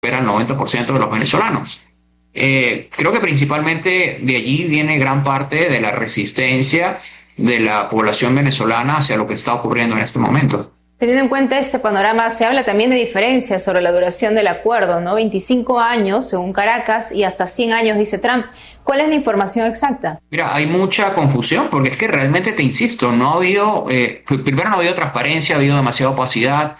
supera el 90% de los venezolanos. Creo que principalmente de allí viene gran parte de la resistencia de la población venezolana hacia lo que está ocurriendo en este momento. Teniendo en cuenta este panorama, se habla también de diferencias sobre la duración del acuerdo, ¿no? 25 años, según Caracas, y hasta 100 años, dice Trump. ¿Cuál es la información exacta? Mira, hay mucha confusión porque es que realmente, te insisto, no ha habido, primero no ha habido transparencia, ha habido demasiada opacidad.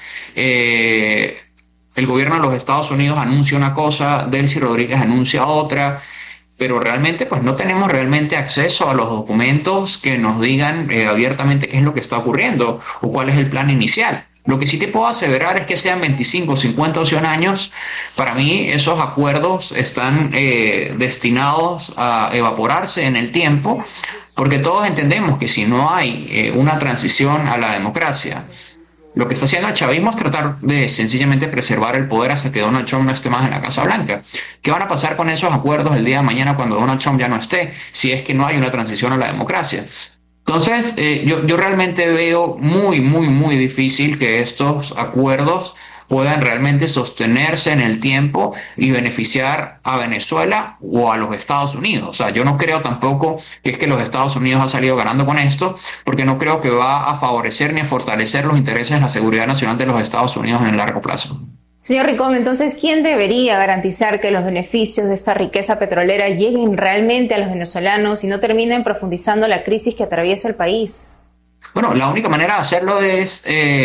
El gobierno de los Estados Unidos anuncia una cosa, Delcy Rodríguez anuncia otra, pero realmente pues no tenemos realmente acceso a los documentos que nos digan abiertamente qué es lo que está ocurriendo o cuál es el plan inicial. Lo que sí te puedo aseverar es que sean 25, 50 o 100 años, para mí esos acuerdos están destinados a evaporarse en el tiempo, porque todos entendemos que si no hay una transición a la democracia, lo que está haciendo el chavismo es tratar de sencillamente preservar el poder hasta que Donald Trump no esté más en la Casa Blanca. ¿Qué van a pasar con esos acuerdos el día de mañana cuando Donald Trump ya no esté, si es que no hay una transición a la democracia? Entonces, yo realmente veo muy difícil que estos acuerdos puedan realmente sostenerse en el tiempo y beneficiar a Venezuela o a los Estados Unidos. O sea, yo no creo tampoco que es que los Estados Unidos ha salido ganando con esto, porque no creo que va a favorecer ni a fortalecer los intereses de la seguridad nacional de los Estados Unidos en el largo plazo. Señor Rincón, entonces, ¿quién debería garantizar que los beneficios de esta riqueza petrolera lleguen realmente a los venezolanos y no terminen profundizando la crisis que atraviesa el país? Bueno, la única manera de hacerlo es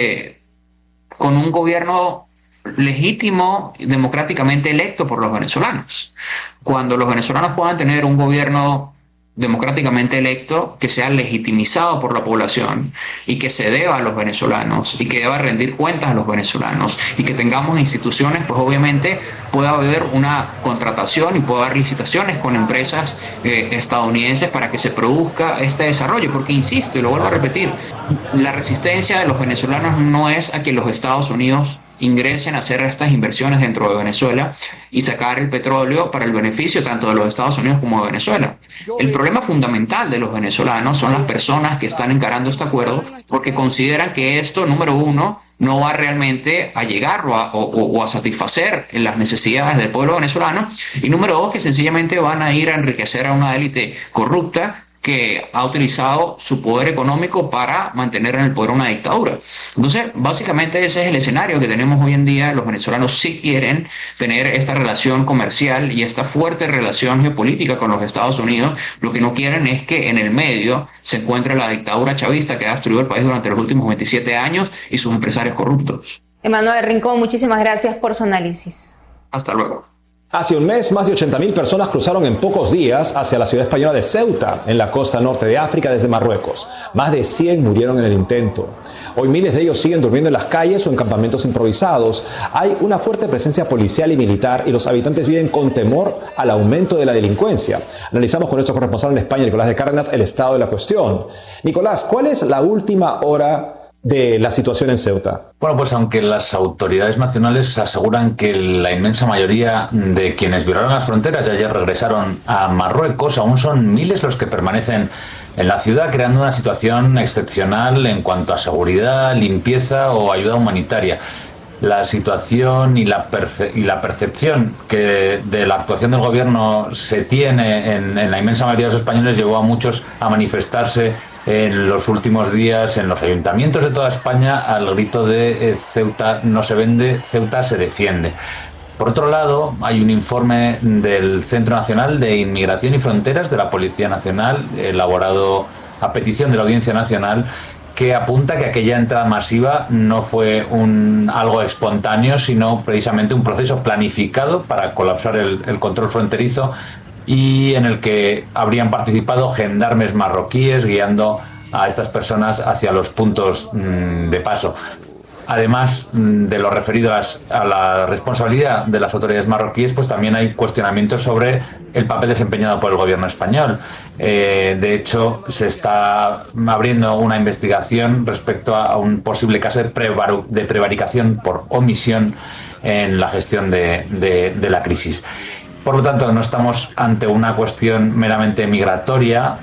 con un gobierno legítimo y democráticamente electo por los venezolanos. Cuando los venezolanos puedan tener un gobierno democráticamente electo, que sea legitimizado por la población y que se deba a los venezolanos y que deba rendir cuentas a los venezolanos y que tengamos instituciones, pues obviamente puede haber una contratación y puede haber licitaciones con empresas estadounidenses para que se produzca este desarrollo, porque insisto y lo vuelvo a repetir, la resistencia de los venezolanos no es a que los Estados Unidos ingresen a hacer estas inversiones dentro de Venezuela y sacar el petróleo para el beneficio tanto de los Estados Unidos como de Venezuela. El problema fundamental de los venezolanos son las personas que están encarando este acuerdo porque consideran que esto, número uno, no va realmente a llegar o a satisfacer las necesidades del pueblo venezolano, y número dos, que sencillamente van a ir a enriquecer a una élite corrupta que ha utilizado su poder económico para mantener en el poder una dictadura. Entonces, básicamente ese es el escenario que tenemos hoy en día. Los venezolanos sí quieren tener esta relación comercial y esta fuerte relación geopolítica con los Estados Unidos. Lo que no quieren es que en el medio se encuentre la dictadura chavista que ha destruido el país durante los últimos 27 años y sus empresarios corruptos. Emanuel Rincón, muchísimas gracias por su análisis. Hasta luego. Hace un mes, más de 80.000 personas cruzaron en pocos días hacia la ciudad española de Ceuta, en la costa norte de África, desde Marruecos. Más de 100 murieron en el intento. Hoy miles de ellos siguen durmiendo en las calles o en campamentos improvisados. Hay una fuerte presencia policial y militar y los habitantes viven con temor al aumento de la delincuencia. Analizamos con nuestro corresponsal en España, Nicolás de Cárdenas, el estado de la cuestión. Nicolás, ¿cuál es la última hora de la situación en Ceuta? Bueno, pues aunque las autoridades nacionales aseguran que la inmensa mayoría de quienes violaron las fronteras y ayer regresaron a Marruecos, aún son miles los que permanecen en la ciudad, creando una situación excepcional en cuanto a seguridad, limpieza o ayuda humanitaria. La situación y la percepción que de la actuación del gobierno se tiene en la inmensa mayoría de los españoles llevó a muchos a manifestarse en los últimos días en los ayuntamientos de toda España al grito de Ceuta no se vende, Ceuta se defiende. Por otro lado, hay un informe del Centro Nacional de Inmigración y Fronteras de la Policía Nacional, elaborado a petición de la Audiencia Nacional, que apunta que aquella entrada masiva no fue algo espontáneo, sino precisamente un proceso planificado para colapsar el control fronterizo, y en el que habrían participado gendarmes marroquíes guiando a estas personas hacia los puntos de paso. Además de lo referido a la responsabilidad de las autoridades marroquíes, pues también hay cuestionamientos sobre el papel desempeñado por el gobierno español. De hecho, se está abriendo una investigación respecto a un posible caso de prevaricación por omisión en la gestión de la crisis. Por lo tanto, no estamos ante una cuestión meramente migratoria,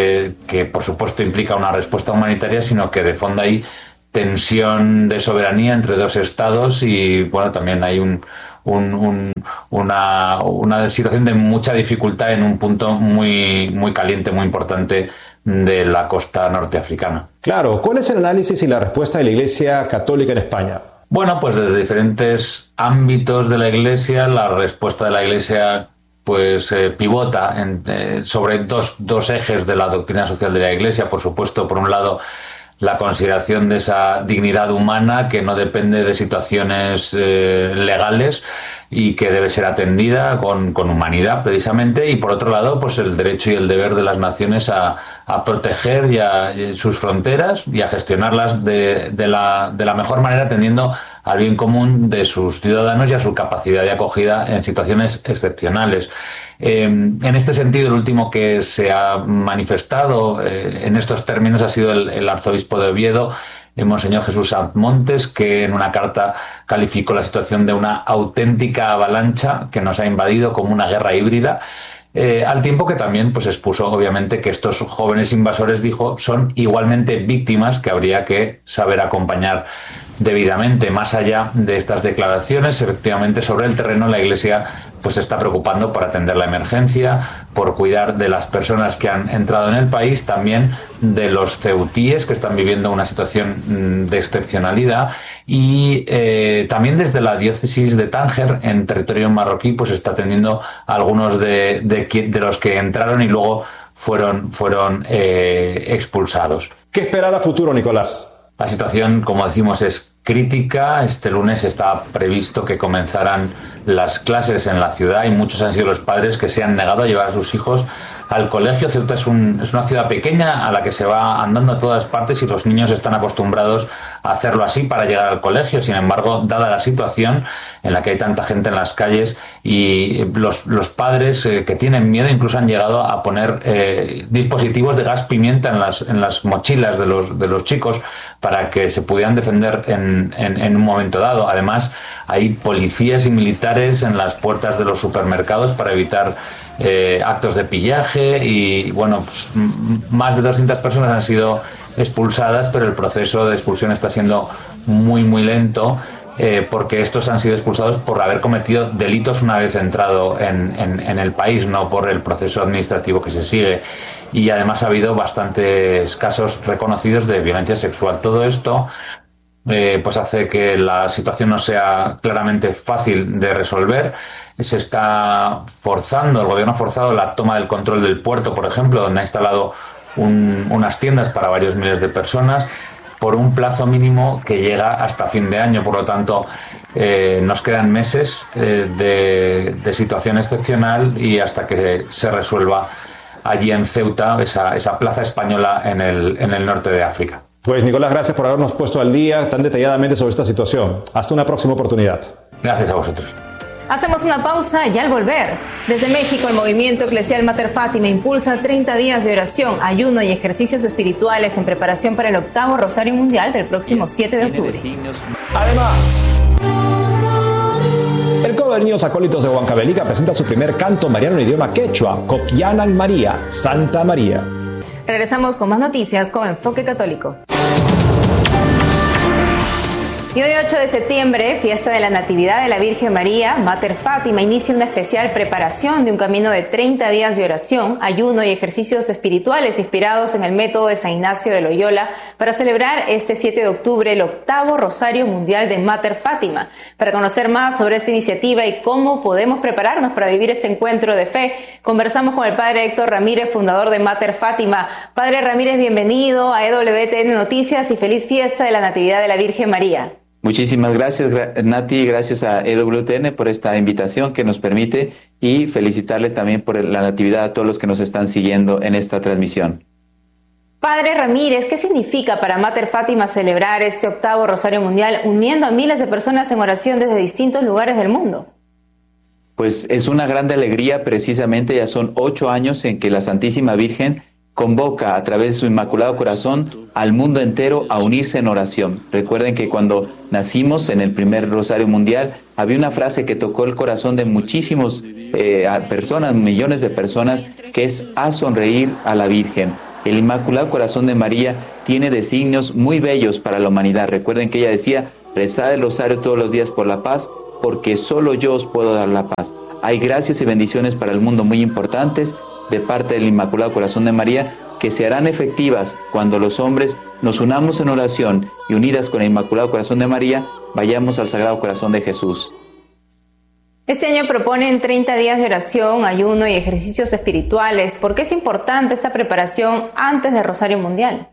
que por supuesto implica una respuesta humanitaria, sino que de fondo hay tensión de soberanía entre dos estados y bueno, también hay una situación de mucha dificultad en un punto muy, muy caliente, muy importante de la costa norteafricana. Claro, ¿cuál es el análisis y la respuesta de la Iglesia Católica en España? Bueno, pues desde diferentes ámbitos de la Iglesia, la respuesta de la Iglesia pues pivota sobre dos ejes de la doctrina social de la Iglesia. Por supuesto, por un lado, la consideración de esa dignidad humana que no depende de situaciones legales y que debe ser atendida con humanidad, precisamente, y por otro lado, pues el derecho y el deber de las naciones a proteger sus fronteras y a gestionarlas de la mejor manera, atendiendo al bien común de sus ciudadanos y a su capacidad de acogida en situaciones excepcionales. En este sentido, el último que se ha manifestado en estos términos ha sido el arzobispo de Oviedo, Monseñor Jesús Sanz Montes, que en una carta calificó la situación de una auténtica avalancha que nos ha invadido como una guerra híbrida, al tiempo que también pues expuso obviamente que estos jóvenes invasores, dijo, son igualmente víctimas que habría que saber acompañar debidamente. Más allá de estas declaraciones, efectivamente, sobre el terreno la Iglesia pues se está preocupando por atender la emergencia, por cuidar de las personas que han entrado en el país, también de los ceutíes que están viviendo una situación de excepcionalidad, y también desde la diócesis de Tánger, en territorio marroquí, pues está atendiendo a algunos de los que entraron y luego fueron expulsados. ¿Qué esperar a futuro, Nicolás? La situación, como decimos, es crítica. Este lunes está previsto que comenzaran las clases en la ciudad y muchos han sido los padres que se han negado a llevar a sus hijos al colegio. Ceuta es una ciudad pequeña a la que se va andando a todas partes y los niños están acostumbrados a hacerlo así para llegar al colegio. Sin embargo, dada la situación en la que hay tanta gente en las calles y los padres que tienen miedo, incluso han llegado a poner dispositivos de gas pimienta en las mochilas de los chicos para que se pudieran defender en un momento dado. Además, hay policías y militares en las puertas de los supermercados para evitar actos de pillaje y, bueno, pues, más de 200 personas han sido expulsadas, pero el proceso de expulsión está siendo muy, muy lento, porque estos han sido expulsados por haber cometido delitos una vez entrado en el país, no por el proceso administrativo que se sigue. Y además ha habido bastantes casos reconocidos de violencia sexual. Todo esto pues hace que la situación no sea claramente fácil de resolver. Se está forzando, el gobierno ha forzado la toma del control del puerto, por ejemplo, donde ha instalado unas tiendas para varios miles de personas por un plazo mínimo que llega hasta fin de año. Por lo tanto, nos quedan meses de situación excepcional y hasta que se resuelva allí en Ceuta esa plaza española en el norte de África. Pues Nicolás, gracias por habernos puesto al día tan detalladamente sobre esta situación. Hasta una próxima oportunidad. Gracias a vosotros. Hacemos una pausa y al volver, desde México, el movimiento eclesial Mater Fátima impulsa 30 días de oración, ayuno y ejercicios espirituales en preparación para el 8º Rosario Mundial del próximo 7 de octubre. Además, el coro de niños acólitos de Huancavelica presenta su primer canto mariano en idioma quechua, Coquianan María, Santa María. Regresamos con más noticias con Enfoque Católico. Y hoy 8 de septiembre, fiesta de la Natividad de la Virgen María, Mater Fátima inicia una especial preparación de un camino de 30 días de oración, ayuno y ejercicios espirituales inspirados en el método de San Ignacio de Loyola para celebrar este 7 de octubre el 8º Rosario Mundial de Mater Fátima. Para conocer más sobre esta iniciativa y cómo podemos prepararnos para vivir este encuentro de fe, conversamos con el Padre Héctor Ramírez, fundador de Mater Fátima. Padre Ramírez, bienvenido a EWTN Noticias y feliz fiesta de la Natividad de la Virgen María. Muchísimas gracias, Nati, gracias a EWTN por esta invitación que nos permite y felicitarles también por la Natividad a todos los que nos están siguiendo en esta transmisión. Padre Ramírez, ¿qué significa para Mater Fátima celebrar este 8º Rosario Mundial uniendo a miles de personas en oración desde distintos lugares del mundo? Pues es una gran alegría, precisamente ya son 8 años en que la Santísima Virgen convoca a través de su Inmaculado Corazón al mundo entero a unirse en oración. Recuerden que cuando nacimos en el primer Rosario Mundial había una frase que tocó el corazón de muchísimas personas, millones de personas, que es a sonreír a la Virgen. El Inmaculado Corazón de María tiene designios muy bellos para la humanidad. Recuerden que ella decía, rezad el rosario todos los días por la paz, porque solo yo os puedo dar la paz. Hay gracias y bendiciones para el mundo muy importantes de parte del Inmaculado Corazón de María, que se harán efectivas cuando los hombres nos unamos en oración y unidas con el Inmaculado Corazón de María, vayamos al Sagrado Corazón de Jesús. Este año proponen 30 días de oración, ayuno y ejercicios espirituales. ¿Por qué es importante esta preparación antes del Rosario Mundial?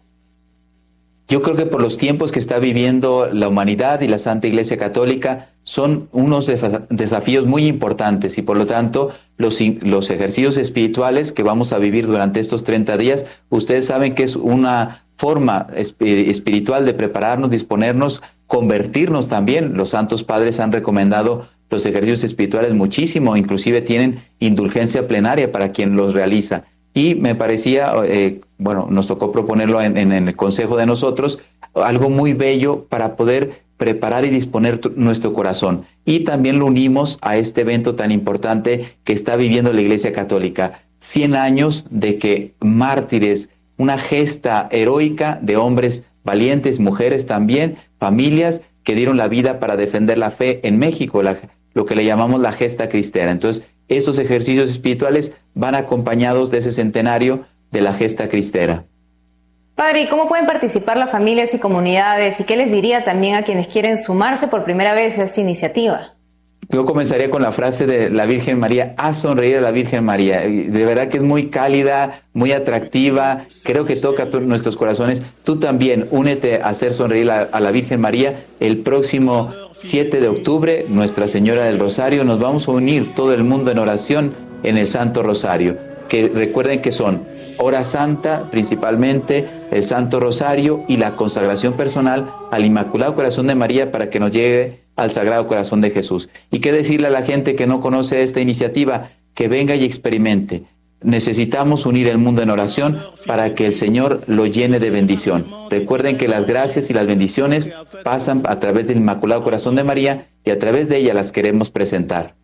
Yo creo que por los tiempos que está viviendo la humanidad y la Santa Iglesia Católica son unos desafíos muy importantes y por lo tanto los ejercicios espirituales que vamos a vivir durante estos 30 días, ustedes saben que es una forma espiritual de prepararnos, disponernos, convertirnos también. Los santos padres han recomendado los ejercicios espirituales muchísimo, inclusive tienen indulgencia plenaria para quien los realiza. Y me parecía, nos tocó proponerlo en el consejo de nosotros, algo muy bello para poder preparar y disponer nuestro corazón. Y también lo unimos a este evento tan importante que está viviendo la Iglesia Católica. 100 años de que mártires, una gesta heroica de hombres valientes, mujeres también, familias que dieron la vida para defender la fe en México, lo que le llamamos la gesta cristera. Entonces, esos ejercicios espirituales van acompañados de ese centenario de la gesta cristera. Padre, ¿y cómo pueden participar las familias y comunidades? ¿Y qué les diría también a quienes quieren sumarse por primera vez a esta iniciativa? Yo comenzaría con la frase de la Virgen María, haz sonreír a la Virgen María. De verdad que es muy cálida, muy atractiva, creo que toca nuestros corazones. Tú también únete a hacer sonreír a la Virgen María. El próximo 7 de octubre, Nuestra Señora del Rosario, nos vamos a unir todo el mundo en oración en el Santo Rosario. Que recuerden que son hora santa, principalmente el Santo Rosario y la consagración personal al Inmaculado Corazón de María para que nos llegue al Sagrado Corazón de Jesús. Y qué decirle a la gente que no conoce esta iniciativa, que venga y experimente. Necesitamos unir el mundo en oración para que el Señor lo llene de bendición. Recuerden que las gracias y las bendiciones pasan a través del Inmaculado Corazón de María y a través de ella las queremos presentar.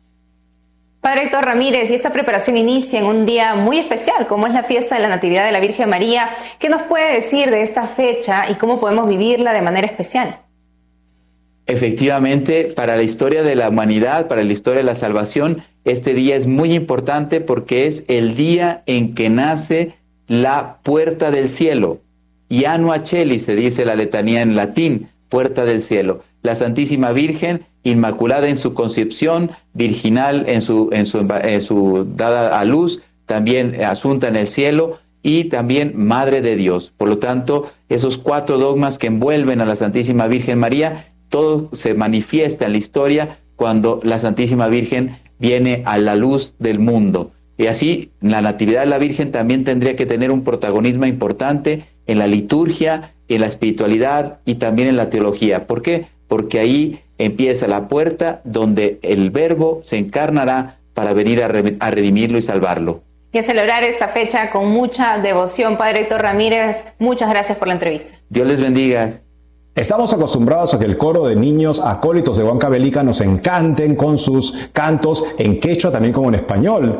Padre Héctor Ramírez, y esta preparación inicia en un día muy especial, como es la fiesta de la Natividad de la Virgen María. ¿Qué nos puede decir de esta fecha y cómo podemos vivirla de manera especial? Efectivamente, para la historia de la humanidad, para la historia de la salvación, este día es muy importante porque es el día en que nace la puerta del cielo. Janua Coeli se dice la letanía en latín, puerta del cielo. La Santísima Virgen, inmaculada en su concepción, virginal en su dada a luz, también asunta en el cielo y también Madre de Dios. Por lo tanto, esos 4 dogmas que envuelven a la Santísima Virgen María, todo se manifiesta en la historia cuando la Santísima Virgen viene a la luz del mundo. Y así, la Natividad de la Virgen también tendría que tener un protagonismo importante en la liturgia, en la espiritualidad y también en la teología. ¿Por qué? Porque ahí empieza la puerta donde el Verbo se encarnará para venir a redimirlo y salvarlo. Y a celebrar esta fecha con mucha devoción. Padre Héctor Ramírez, muchas gracias por la entrevista. Dios les bendiga. Estamos acostumbrados a que el coro de niños acólitos de Huancavelica nos encanten con sus cantos en quechua, también como en español.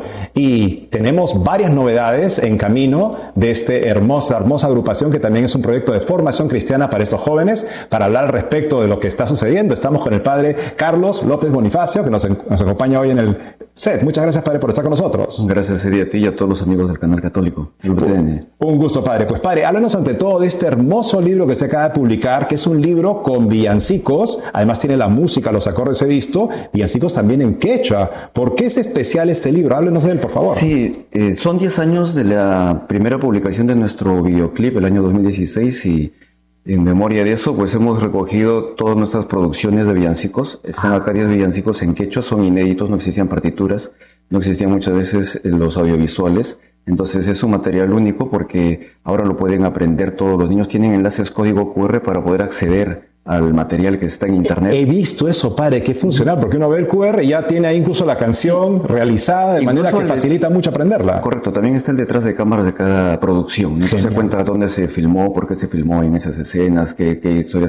Y tenemos varias novedades en camino de esta hermosa agrupación que también es un proyecto de formación cristiana para estos jóvenes. Para hablar al respecto de lo que está sucediendo, estamos con el padre Carlos López Bonifacio, que nos acompaña hoy en el set. Muchas gracias, padre, por estar con nosotros. Gracias, Eddie, a ti y a todos los amigos del canal católico. Un gusto, padre. Pues, padre, háblanos ante todo de este hermoso libro que se acaba de publicar, que es un libro con villancicos, además tiene la música, los acordes he visto, villancicos también en quechua. ¿Por qué es especial este libro? Háblenos de él, por favor. Sí, son 10 años de la primera publicación de nuestro videoclip, el año 2016, y en memoria de eso, pues hemos recogido todas nuestras producciones de villancicos. Están acá 10 villancicos en quechua, son inéditos, no existían partituras, no existían muchas veces los audiovisuales. Entonces es un material único porque ahora lo pueden aprender todos los niños. Tienen enlaces código QR para poder acceder al material que está en internet. He visto eso, padre, que es funcional, porque uno ve el QR y ya tiene ahí incluso la canción realizada, de manera que facilita mucho aprenderla. Correcto, también está el detrás de cámaras de cada producción. Entonces cuenta dónde se filmó, por qué se filmó en esas escenas, qué historia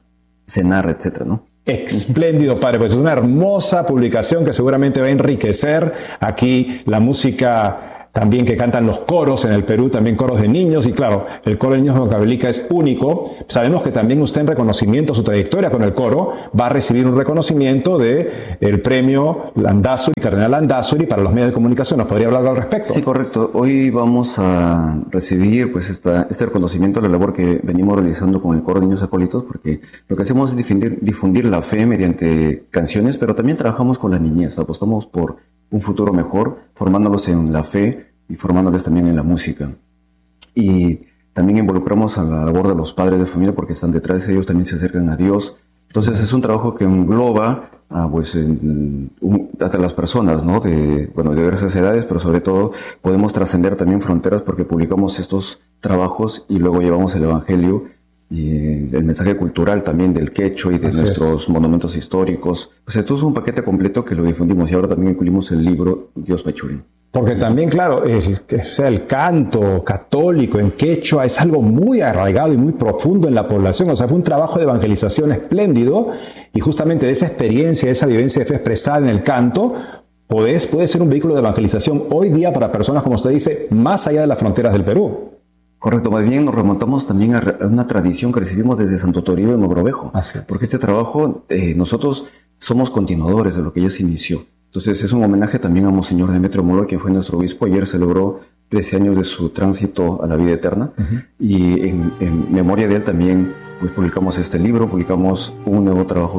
se narra, etcétera, ¿no? Espléndido, padre, pues es una hermosa publicación que seguramente va a enriquecer aquí la música también que cantan los coros en el Perú, también coros de niños, y claro, el coro de niños de Huancavelica es único. Sabemos que también usted, en reconocimiento a su trayectoria con el coro, va a recibir un reconocimiento del premio Landázuri, Cardenal Landázuri, para los medios de comunicación. ¿Nos podría hablar al respecto? Sí, correcto. Hoy vamos a recibir pues este reconocimiento a la labor que venimos realizando con el coro de niños acólitos, porque lo que hacemos es difundir la fe mediante canciones, pero también trabajamos con la niñez, apostamos por un futuro mejor, formándolos en la fe y formándoles también en la música. Y también involucramos a la labor de los padres de familia, porque están detrás de ellos, también se acercan a Dios. Entonces es un trabajo que engloba hasta las personas, ¿no? De diversas edades, pero sobre todo podemos trascender también fronteras, porque publicamos estos trabajos y luego llevamos el Evangelio y el mensaje cultural también del quechua y de nuestros monumentos históricos. Pues esto es un paquete completo que lo difundimos, y ahora también incluimos el libro Dios Pachurin. Porque también, claro, el canto católico en quechua es algo muy arraigado y muy profundo en la población. O sea, fue un trabajo de evangelización espléndido, y justamente de esa experiencia, de esa vivencia de fe expresada en el canto, puede ser un vehículo de evangelización hoy día para personas, como usted dice, más allá de las fronteras del Perú. Correcto, más bien nos remontamos también a una tradición que recibimos desde Santo Toribio en Mogrovejo. Porque este trabajo, nosotros somos continuadores de lo que ya se inició. Entonces es un homenaje también a Monseñor Demetrio Molor, quien fue nuestro obispo. Ayer celebró 13 años de su tránsito a la vida eterna. Y en memoria de él también pues publicamos este libro, publicamos un nuevo trabajo